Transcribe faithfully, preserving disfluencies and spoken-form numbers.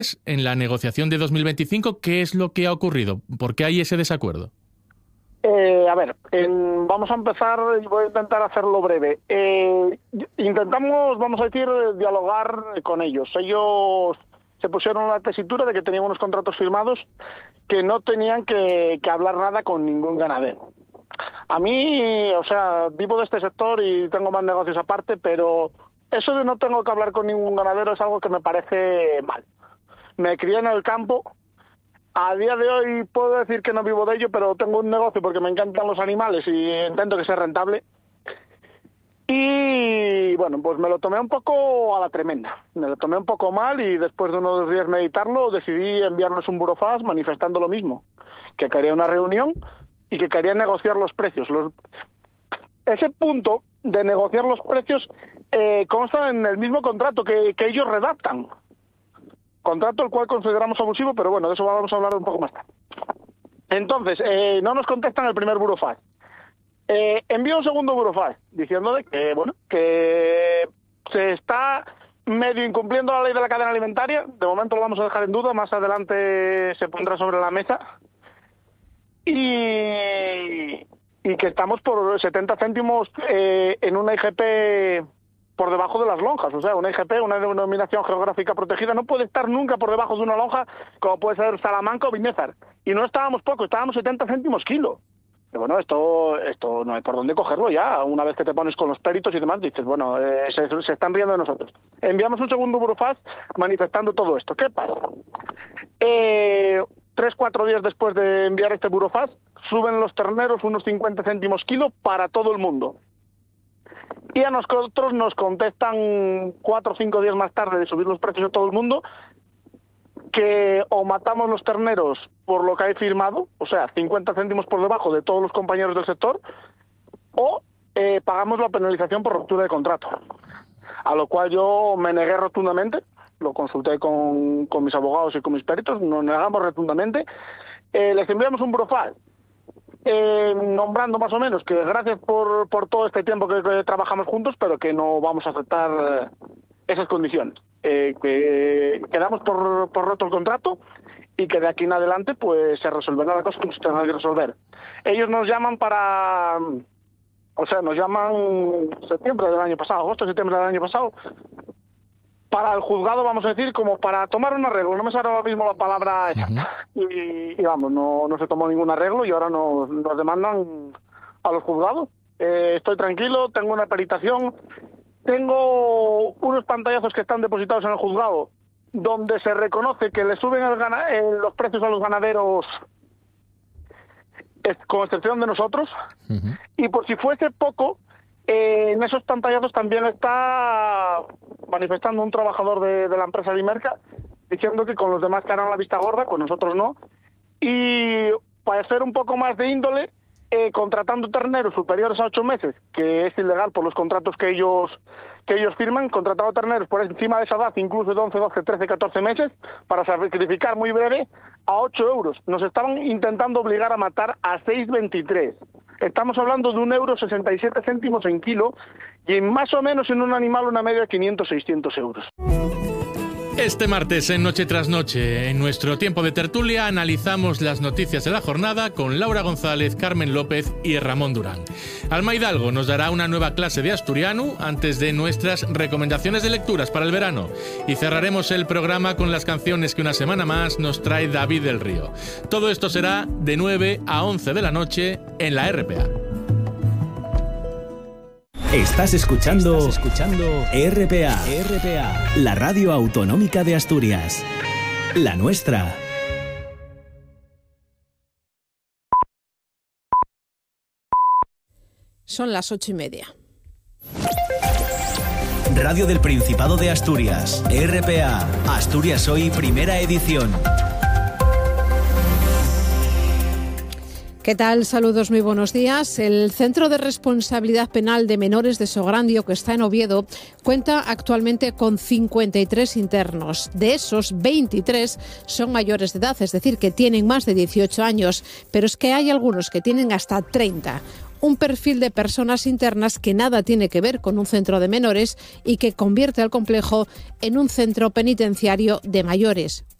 En la negociación de dos mil veinticinco, ¿qué es lo que ha ocurrido? ¿Por qué hay ese desacuerdo? Eh, a ver, en, vamos a empezar y voy a intentar hacerlo breve. Eh, intentamos, vamos a decir, dialogar con ellos. Ellos se pusieron la tesitura de que tenían unos contratos firmados que no tenían que, que hablar nada con ningún ganadero. A mí, o sea, vivo de este sector y tengo más negocios aparte, pero eso de no tengo que hablar con ningún ganadero es algo que me parece mal. Me crié en el campo. A día de hoy puedo decir que no vivo de ello, pero tengo un negocio porque me encantan los animales y intento que sea rentable. Y bueno, pues me lo tomé un poco a la tremenda. Me lo tomé un poco mal y después de unos días meditarlo decidí enviarles un burofax manifestando lo mismo, que quería una reunión y que quería negociar los precios. Los... Ese punto de negociar los precios eh, consta en el mismo contrato que, que ellos redactan. Contrato el cual consideramos abusivo, pero bueno, de eso vamos a hablar un poco más tarde. Entonces, eh, no nos contestan el primer burofax. Eh, envío un segundo burofax diciéndole que, bueno, que se está medio incumpliendo la ley de la cadena alimentaria. De momento lo vamos a dejar en duda, más adelante se pondrá sobre la mesa. Y, y que estamos por setenta céntimos eh, en una I G P por debajo de las lonjas. O sea, una I G P, una denominación geográfica protegida, no puede estar nunca por debajo de una lonja como puede ser Salamanca o Vinézar. Y no estábamos poco, estábamos setenta céntimos kilo. Pero bueno, esto esto no hay por dónde cogerlo ya. Una vez que te pones con los peritos y demás, dices, bueno, eh, se, se están riendo de nosotros. Enviamos un segundo burofax manifestando todo esto. ¿Qué pasa? Eh, tres, cuatro días después de enviar este burofax, suben los terneros unos cincuenta céntimos kilo para todo el mundo. Y a nosotros nos contestan cuatro o cinco días más tarde de subir los precios a todo el mundo que o matamos los terneros por lo que hay firmado, o sea, cincuenta céntimos por debajo de todos los compañeros del sector, o eh, pagamos la penalización por ruptura de contrato. A lo cual yo me negué rotundamente, lo consulté con, con mis abogados y con mis peritos, nos negamos rotundamente. Eh, les enviamos un burofax Eh, nombrando más o menos que gracias por, por todo este tiempo que, que trabajamos juntos, pero que no vamos a aceptar eh, esas condiciones. Eh, que quedamos por, por roto el contrato y que de aquí en adelante pues se resolverá la cosa como se tenga que resolver. Ellos nos llaman para... O sea, nos llaman septiembre del año pasado, agosto, septiembre del año pasado, para el juzgado, vamos a decir, como para tomar un arreglo. No me sale ahora mismo la palabra exacta. Uh-huh. Y, y vamos, no, no se tomó ningún arreglo y ahora nos, nos demandan a los juzgados. Eh, estoy tranquilo, tengo una peritación, tengo unos pantallazos que están depositados en el juzgado donde se reconoce que le suben el gana, eh, los precios a los ganaderos, eh, con excepción de nosotros. Uh-huh. Y por si fuese poco, eh, en esos pantallazos también está manifestando un trabajador de, de la empresa Dimerca diciendo que con los demás que harán la vista gorda, con nosotros no. Y para ser un poco más de índole, eh, contratando terneros superiores a ocho meses, que es ilegal por los contratos que ellos que ellos firman, contratando terneros por encima de esa edad, incluso de once, doce, trece, catorce meses, para sacrificar muy breve a ocho euros. Nos estaban intentando obligar a matar a seis veintitrés. Estamos hablando de un euro sesenta y siete céntimos en kilo y en más o menos en un animal una media de quinientos, seiscientos euros. Este martes en Noche tras Noche, en nuestro tiempo de tertulia, analizamos las noticias de la jornada con Laura González, Carmen López y Ramón Durán. Alma Hidalgo nos dará una nueva clase de asturiano antes de nuestras recomendaciones de lecturas para el verano. Y cerraremos el programa con las canciones que una semana más nos trae David del Río. Todo esto será de nueve a once de la noche en la R P A. Estás escuchando, Estás escuchando R P A, R P A, la radio autonómica de Asturias, la nuestra. Son las ocho y media. Radio del Principado de Asturias, R P A, Asturias Hoy, primera edición. ¿Qué tal? Saludos, muy buenos días. El Centro de Responsabilidad Penal de Menores de Sograndio, que está en Oviedo, cuenta actualmente con cincuenta y tres internos. De esos, veintitrés son mayores de edad, es decir, que tienen más de dieciocho años, pero es que hay algunos que tienen hasta treinta. un perfil de personas internas que nada tiene que ver con un centro de menores y que convierte al complejo en un centro penitenciario de mayores.